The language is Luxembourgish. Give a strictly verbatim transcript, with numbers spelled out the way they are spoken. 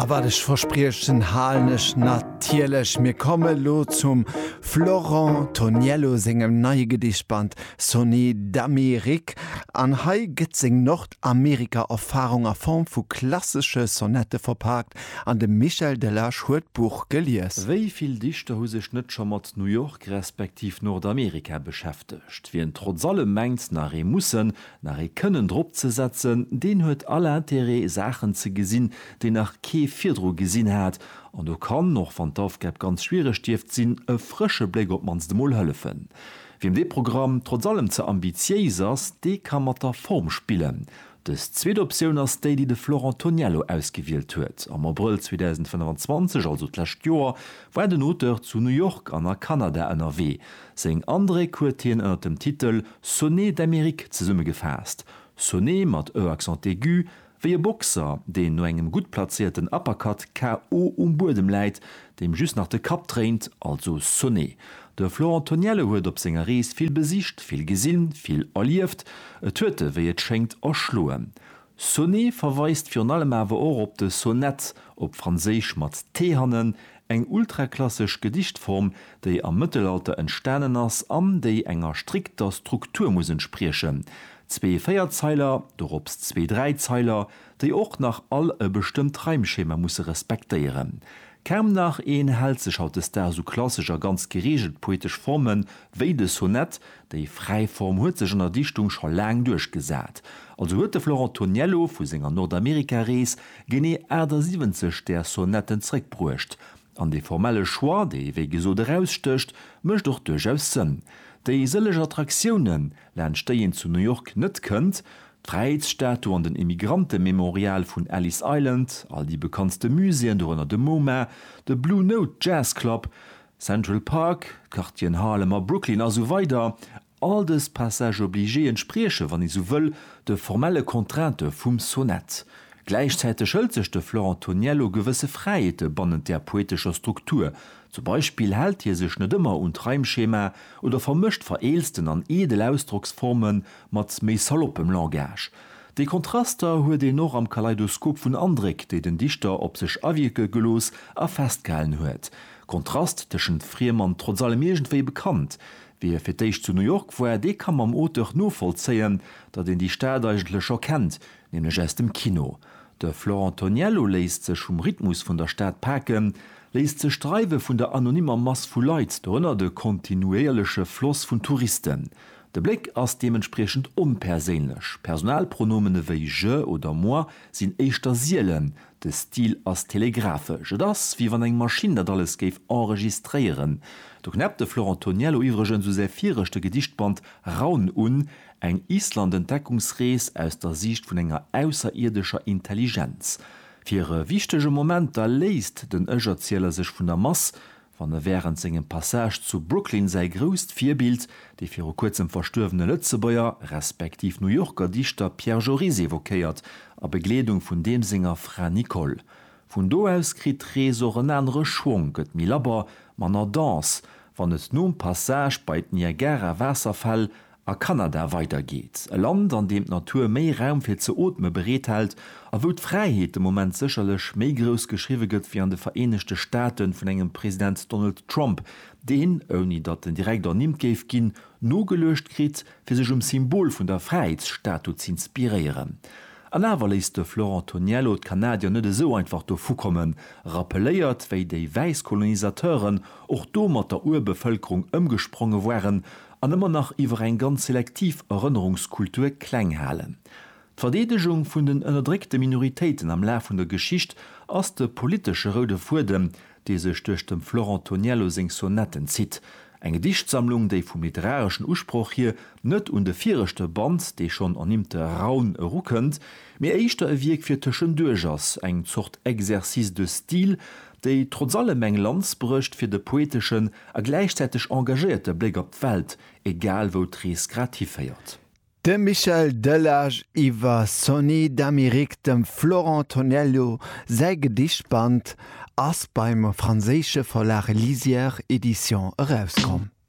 Aber ich versprechen halnisch natierlech mir komme lo zum Florent Toniello singem neue Gedichtband Sonnet d'Amérique an Hai Gitzing Nordamerika Erfahrung a Form vu klassische Sonette verpackt an dem Michel Delage Huetbuch geliers. Wie viel Dichter hu sich net schon mat New York respektiv Nordamerika beschäftigt, wie en trotz allem mengst nach e mussen nach e können Dr zu setzen, den huet alle Intere Sachen ze gesinn, den nach Ke Vierdro gesinn hat, an du kann noch van d'Aufgabe ganz schwere Stift sinn e frische Blick op mans de Moll hëllefen. Wem de Programm trotz allem ze ambitiös ass, de kann mat der Form spielen. Das zweite Option ass déi, die de Florent Toniello ausgewählt huet. Am April zwanzig fünfundzwanzig, also d'lächt Joer, war den Auteur zu New York an der Kanada N R W. Seng andere Kurtien ënner dem Titel Sonnet d'Amérique ze summe gefasst. Sonnet mat E accent aigu, wie e Boxer, den no engem gut platzierten Uppercut K O um Bodem leit, dem just nach de Kap traint, also Sonnet. De Florent Toniello huet op senger Rees viel besicht, viel gesinn, viel erlieft, et huete wie et schenkt erschloen. Sonnet verweist fir allem awer or op de Sonett, op Franseich mat Tehannen, eng ultraklassisch Gedichtform, déi am Mittelalter entstanden ass an déi enger strikter Struktur mussssen spriechen. Zwei Feierzeiler, dorops zwei Dreizeiler, déi och nach all e bestimmt Reimschema musse respektieren. Käm nach een hält sech haut es der so klassischer ganz geregelt poetisch Formen wéi de Sonett, déi Freiform huet sech an der Dichtung schon lang durchgesät. Also huet de Florent Toniello vu senger Nordamerika-Rees genné Äder siebenzig der Sonetten zréck bruecht. An de formelle Schwar, déi wéi gesot rausstöcht, mëcht doch durchaus sinn. Déi sellege Attraktionen lernt Steien zu New York net kënnt, Freiheitsstatue an den Immigrantenmemorial vun Ellis Island, all die bekanntste Museen donner de MoMA, de Blue Note Jazz Club, Central Park, Quartier Harlem a Brooklyn a so weiter, all des Passage obligé entspreche, wann i so wëll, de formelle Kontrante vum Sonett. Gleichzeitig schëlt sech de Florent Toniello gewisse Freiheite bannen der poetischer Struktur. Zum Beispiel hält hier sech net immer und Reimschema oder vermischt vereelsten an edel Ausdrucksformen mat méi saloppem Langage. De Kontraster huet de noch am Kaleidoskop vun Andrik, de den Dichter op sech awieke gelos a festgehalen huet. Kontrast tschen Friemann trotz allem egentwei bekannt. Wie er fir deich zu New York, wo er de kann am Autor no vollzeien, dat den die Stadt eigentlech kennt, nämlich erst im Kino. Der Florent Toniello leist sech um Rhythmus vun der Stadt packen, leist ze Streive vun der anonymer Mass vu Leiit, drnner de kontinuierlesche Floss vun Touristen. De Blick ass dementsprechend unpersenlech. Personalpronomene wéi je oder moi sinn eichter Sielen, de Stil as Telegrafe. Je das, wie wann eng Maschine dat alles geif enregistrieren. Doch nepp de Florent Toniello iwregen so sehr vierchte Gedichtband Raun un, eng Island-Entdeckungsrees aus der Sicht vun enger ausserirdischer Intelligenz. Fir wichtege Moment da leist den Egerzieler sech vun der Mass, wann er während segem Passage zu Brooklyn sei größt Vierbild, die fir kurzem verstürvene Lützebäuer respektiv New Yorker Dichter Pierre Joris evokéiert, a Bekleedung vun dem Singer Fra Nicole. Vun do aus krit Tresor en andre Schwung gëtt mi laber man er dans, wann et nun Passage bei d Niagara Wasserfall a Kanada weitergeht. E Land, an dem Natur méi Raum fir ze Otme bereet hält, a wo d'Freiheet im Moment sicherlech méi gross geschriwe gëtt wie an de Vereinigte Staaten vun engem Präsident Donald Trump, den, oni dat den Direktor nimmt geif ginn, no gelecht krit, fir sech um Symbol vun der Freiheitsstatue zu inspirieren. An awer leist de Florent Toniello d Kanadier net so einfach do fukommen, rappeléiert wéi déi Weiskolonisateuren och do mat der Urbevölkerung ëmgespronge waren, an immer nach iwwer ein ganz selektiv Erinnerungskultur klenghalen. D'Verdedegung vun den ënnerdrikte Minoritäten am Lä vun der Geschicht ass de politische Rode Fudem, die sech durch dem Florent Toniello sing Sonetten zit. Eng Dichtsammlung, déi vum literarischen Urspruch hier net un de vierchte Band, déi schon annimte Raun ruckend, mé eichter e wiek fir tschen Dugers, eng zocht Exerzis de Stil, déi trotz alle Menge Landsbrücht fir de poetischen a gleichzeitig engagierte Blick op d'Welt, egal wo Tries grativ feiert. De Michel Delage iwwer Sonnet d'Amérique dem Florent Toniello sei Gedichtband ass beim franzésche Verlag Lisière Edition herauskom.